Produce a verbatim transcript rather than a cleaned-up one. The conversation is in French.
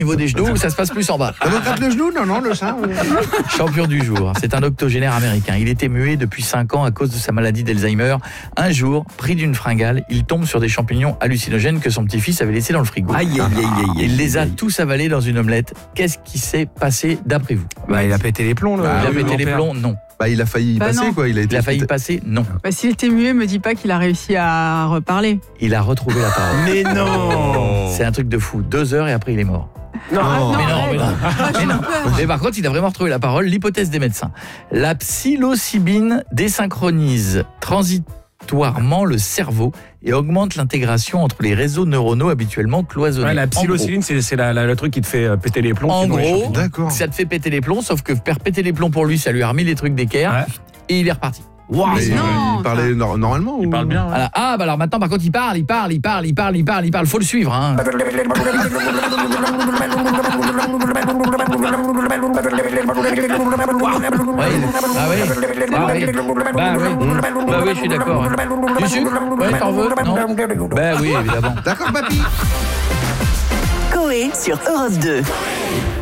Au niveau des genoux, ça se passe plus en bas. On gratte le genou? Non, non, le sein. Champion du jour, c'est un octogénaire américain. Il était muet depuis cinq ans à cause de sa maladie d'Alzheimer. Un jour, pris d'une fringale, il tombe sur des champignons hallucinogènes que son petit-fils avait laissés dans le frigo. Aïe, aïe, aïe, aïe, aïe. Il les a tous avalés dans une omelette. Qu'est-ce qui s'est passé d'après vous? Bah, il a pété les plombs, là. Bah, Il a oui, pété les grand-père. plombs? Non. Bah, il a failli y Bah, passer, non. quoi. Il a, été Il a failli passer? Non. Bah, s'il était muet, me dis pas qu'il a réussi à reparler. Il a retrouvé la parole. Mais non. C'est un truc de fou. Deux heures et après il est mort. Non. Ah, mais non, arrête. mais non. Ah, Mais non. peur. Mais par contre, il a vraiment retrouvé la parole. L'hypothèse des médecins. La psilocybine désynchronise transitoirement le cerveau et augmente l'intégration entre les réseaux neuronaux habituellement cloisonnés. Ouais, la En psilocybine, c'est, c'est la, la- le truc qui te fait euh, péter les plombs. En qui est dans les gros, champignons. D'accord. Ça te fait péter les plombs, sauf que faire péter les plombs pour lui, ça lui a remis les trucs d'équerre Ouais. et il est reparti. Waouh. Mais Mais, non, euh, il parlait nor- normalement ou... Il parle bien. Ouais. Voilà. Ah, bah alors maintenant, par contre, il parle, il parle, il parle, il parle, il parle, il parle. Faut le suivre, hein. Ouais, il- ah oui, ah oui, bah oui, bah oui, je suis d'accord. hein. Du sucre? Ouais, t'en veux? Non? Bah oui, évidemment. D'accord, papy. Coé sur Europe deux.